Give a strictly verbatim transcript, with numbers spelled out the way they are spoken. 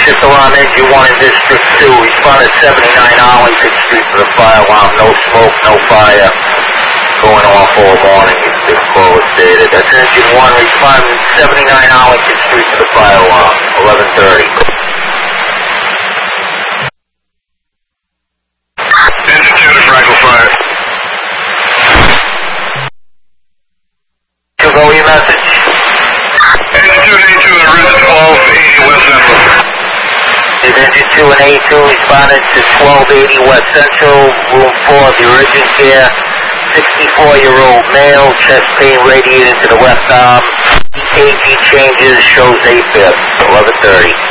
District alarm engine one in District two. Responded seventy-nine Arlington Street for the fire alarm. No smoke, no fire. Going off all morning. It's been forward stated. That's engine one. Responded seventy-nine Arlington Street for the fire alarm. eleven thirty. Engine two to Franklin Fire. You go your message. Engine two and A two in Origin twelve eighty West Central. Is engine two and A two responded to twelve eighty West Central, room four of the Origin Care. sixty-four-year-old male, chest pain radiating to the left arm. E K G changes, shows A Fib, eleven thirty.